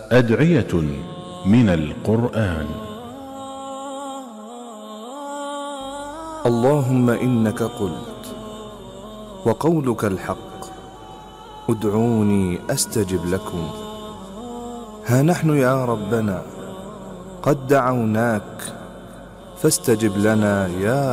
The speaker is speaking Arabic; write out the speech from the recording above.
أدعية من القرآن. اللهم إنك قلت وقولك الحق، ادعوني أستجب لكم. ها نحن يا ربنا قد دعوناك فاستجب لنا يا